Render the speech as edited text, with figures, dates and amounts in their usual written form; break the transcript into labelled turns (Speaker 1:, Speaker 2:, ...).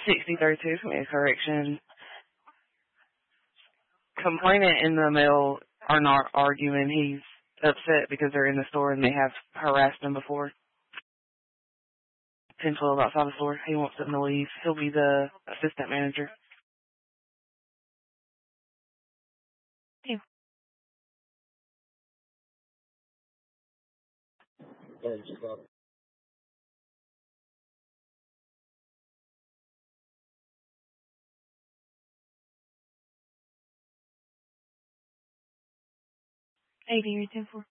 Speaker 1: 6032, for me a correction. Complainant and the male are not arguing. He's upset because they're in the store and they have harassed him before. 1012 outside the store. He wants them to leave. He'll be the assistant manager. Yeah.
Speaker 2: Thanks, Scott.
Speaker 1: AD 10-4.